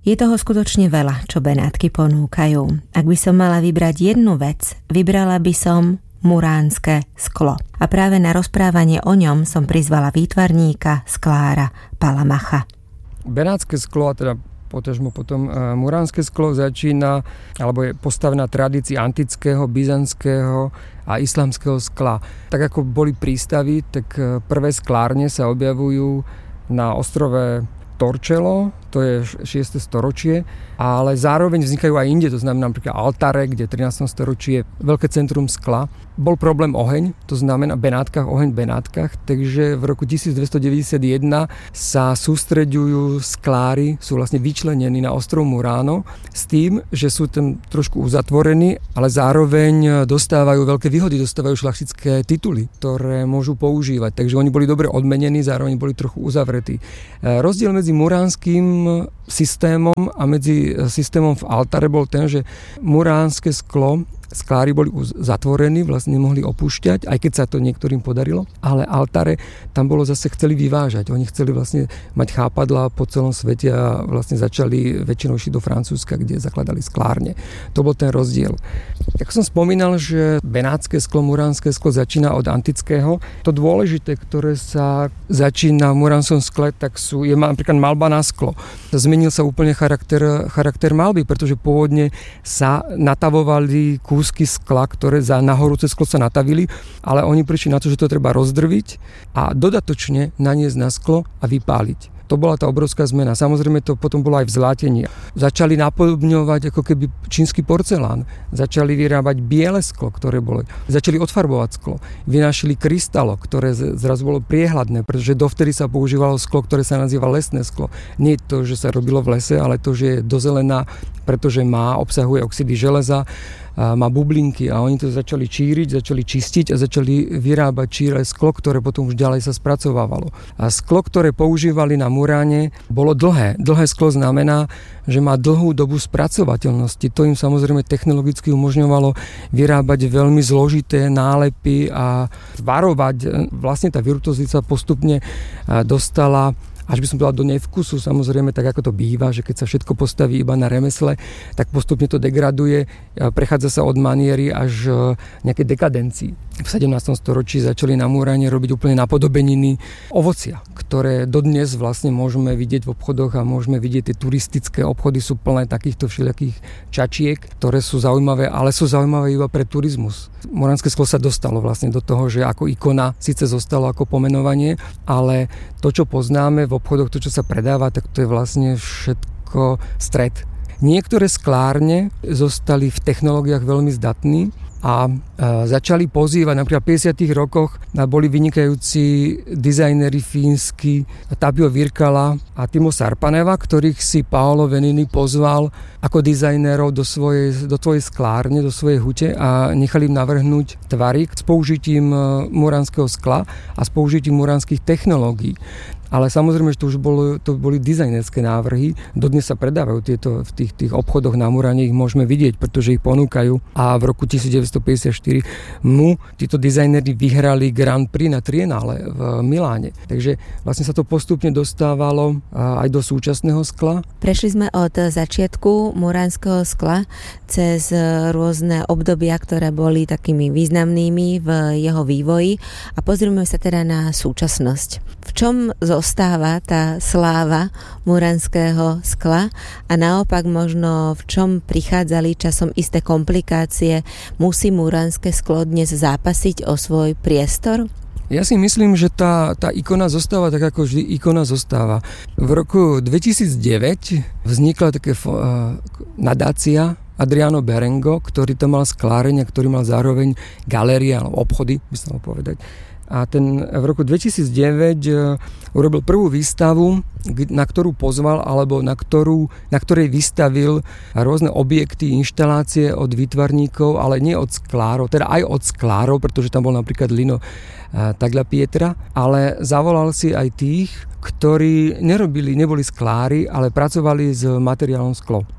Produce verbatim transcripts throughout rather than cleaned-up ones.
Je toho skutočne veľa, čo Benátky ponúkajú. Ak by som mala vybrať jednu vec, vybrala by som muránske sklo. A práve na rozprávanie o ňom som prizvala výtvarníka, sklára Palamacha. Benátske sklo, a teda potažmo potom muránske sklo začína, alebo je postavená tradícii antického, byzantského a islamského skla. Tak ako boli prístavy, tak prvé sklárne sa objavujú na ostrove Torcello, to je šieste storočie, ale zároveň vznikajú aj inde, to znamená napríklad Altare, kde v trinástom storočí je veľké centrum skla. Bol problém oheň, to znamená Benátkach, oheň v Benátkach, takže v roku tisícdvestodeväťdesiatjeden sa sústreďujú sklári, sú vlastne vyčlenení na ostrov Murano s tým, že sú tam trošku uzatvorení, ale zároveň dostávajú veľké výhody, dostávajú šľachtické tituly, ktoré môžu používať, takže oni boli dobre odmenení, zároveň boli trochu uzavretí. Rozdiel medzi muránskym systémom a medzi systémom v Altare bol ten, že muránske sklo, sklári boli zatvorení, vlastne nemohli opúšťať, aj keď sa to niektorým podarilo, ale Altare tam bolo zase, chceli vyvážať. Oni chceli vlastne mať chápadlá po celom svete a vlastne začali väčšinou išli do Francúzska, kde zakladali sklárne. To bol ten rozdiel. Tak som spomínal, že benátske sklo, muránske sklo začína od antického. To dôležité, ktoré sa začína v muránskom skle, tak sú, je napríklad maľba na sklo. Zmenil sa úplne charakter, charakter maľby, pretože pôvodne sa natavovali kúsky skla, ktoré za nahorúce sklo sa natavili, ale oni prišli na to, že to treba rozdrviť a dodatočne naniesť na sklo a vypáliť. To bola tá obrovská zmena. Samozrejme to potom bolo aj v zlatení. Začali napodobňovať ako keby čínsky porcelán. Začali vyrábať biele sklo, ktoré bolo. Začali odfarbovať sklo. Vynášili kryštalo, ktoré zrazu bolo priehľadné, pretože dovtedy sa používalo sklo, ktoré sa nazýva lesné sklo. Nie to, že sa robilo v lese, ale to, že je dozelená, pretože má, obsahuje oxidy železa, má bublinky a oni to začali číriť, začali čistiť a začali vyrábať číre sklo, ktoré potom už ďalej sa spracovávalo. A sklo, ktoré používali na muráne, bolo dlhé. Dlhé sklo znamená, že má dlhú dobu spracovateľnosti. To im samozrejme technologicky umožňovalo vyrábať veľmi zložité nálepy a varovať. Vlastne tá virtuozita postupne dostala, až by som povedal, do nevkusu, samozrejme, tak ako to býva, že keď sa všetko postaví iba na remesle, tak postupne to degraduje, prechádza sa od maniery až nejaké dekadencii. V sedemnástom storočí začali na múranie robiť úplne napodobeniny ovocia, ktoré dodnes vlastne môžeme vidieť v obchodoch a môžeme vidieť, tie turistické obchody sú plné takýchto všelijakých čačiek, ktoré sú zaujímavé, ale sú zaujímavé iba pre turizmus. Muránske sklo sa dostalo vlastne do toho, že ako ikona síce zostalo ako pomenovanie, ale to, čo poznáme v obchodoch, to, čo sa predáva, tak to je vlastne všetko stred. Niektoré sklárne zostali v technológiách veľmi zdatní a začali pozývať, napríklad v päťdesiatych rokoch boli vynikajúci dizajneri fínsky Tapio Virkala a Timo Sarpaneva, ktorých si Paolo Venini pozval ako dizajnérov do svojej, do svojej sklárne, do svojej hute a nechali im navrhnúť tvary s použitím muránskeho skla a s použitím muránskych technológií. Ale samozrejme, že to už bolo, to boli dizajnerské návrhy. Dodnes sa predávajú tieto v tých, tých obchodoch na muráne, ich môžeme vidieť, pretože ich ponúkajú. A v roku devätnásťstopäťdesiatštyri mu títo dizajneri vyhrali Grand Prix na Triennale v Miláne. Takže vlastne sa to postupne dostávalo aj do súčasného skla. Prešli sme od začiatku muránskeho skla cez rôzne obdobia, ktoré boli takými významnými v jeho vývoji a pozrieme sa teda na súčasnosť. V čom zostáva tá sláva muránskeho skla a naopak možno v čom prichádzali časom isté komplikácie? Musí muránske sklo dnes zápasiť o svoj priestor? Ja si myslím, že tá, tá ikona zostáva tak, ako vždy ikona zostáva. V roku dvetisícdeväť vznikla také uh, nadácia Adriano Berengo, ktorý tam mal skláreň a ktorý mal zároveň galérie alebo obchody, by sa mal povedať. A ten v roku dvetisícdeväť urobil prvú výstavu, na ktorú pozval, alebo na, ktorú, na ktorej vystavil rôzne objekty, inštalácie od výtvarníkov, ale nie od sklárov, teda aj od sklárov, pretože tam bol napríklad Lino Tagliapietra, ale zavolal si aj tých, ktorí nerobili, neboli sklári, ale pracovali s materiálom sklo.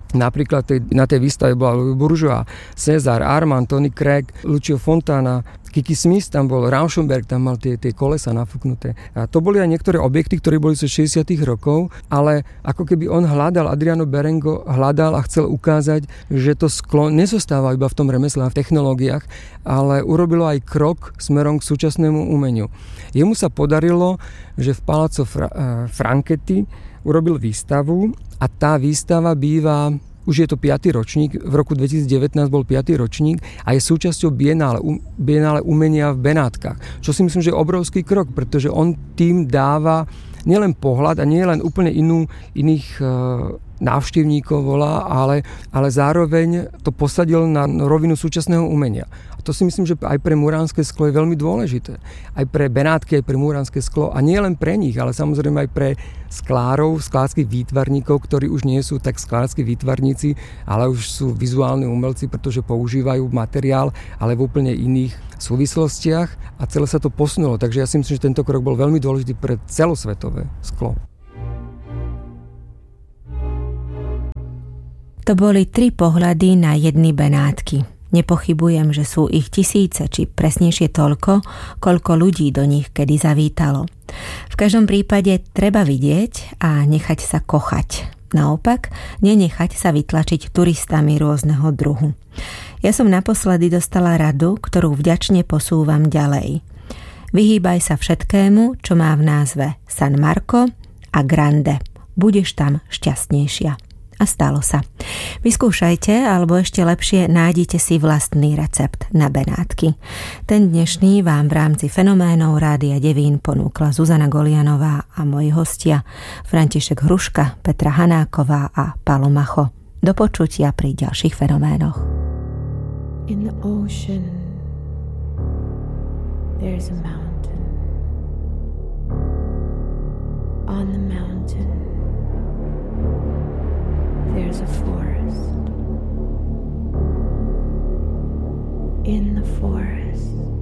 Napríklad tej, na tej výstave bola Louis Bourgeois, César, Armand, Tony Craig, Lucio Fontana, Kiki Smith tam bol, Rauschenberg tam mal tie, tie kolesa nafúknuté. A to boli aj niektoré objekty, ktoré boli zo šesťdesiatych rokov, ale ako keby on hľadal, Adriano Berengo hľadal a chcel ukázať, že to sklo nezostáva iba v tom remesle a v technológiách, ale urobilo aj krok smerom k súčasnému umeniu. Jemu sa podarilo, že v Palazzo Fra- Franchetti urobil výstavu a tá výstava býva, už je to piaty ročník, v roku dvetisícdevätnásť bol piaty ročník a je súčasťou Bienále, um, Bienále umenia v Benátkach. Čo si myslím, že je obrovský krok, pretože on tým dáva nielen pohľad a nie len úplne inú, iných e, návštevníkov volá, ale, ale zároveň to posadil na rovinu súčasného umenia. To si myslím, že aj pre muránske sklo je veľmi dôležité. Aj pre Benátky, aj pre muránske sklo. A nie len pre nich, ale samozrejme aj pre sklárov, sklárskych výtvarníkov, ktorí už nie sú tak sklárski výtvarníci, ale už sú vizuálni umelci, pretože používajú materiál, ale v úplne iných súvislostiach. A celé sa to posunulo. Takže ja si myslím, že tento krok bol veľmi dôležitý pre celosvetové sklo. To boli tri pohľady na jedny Benátky. Nepochybujem, že sú ich tisíce, či presnejšie toľko, koľko ľudí do nich kedy zavítalo. V každom prípade treba vidieť a nechať sa kochať. Naopak, nenechať sa vytlačiť turistami rôzneho druhu. Ja som naposledy dostala radu, ktorú vďačne posúvam ďalej. Vyhýbaj sa všetkému, čo má v názve San Marco a Grande. Budeš tam šťastnejšia. A stalo sa. Vyskúšajte, alebo ešte lepšie nájdite si vlastný recept na Benátky. Ten dnešný vám v rámci Fenoménov Rádia Devín ponúkla Zuzana Golianová a moji hostia František Hruška, Petra Hanáková a Pálo Macho. Do počutia pri ďalších fenoménoch. In the ocean there's a mountain. On the mountain there's a forest. In the forest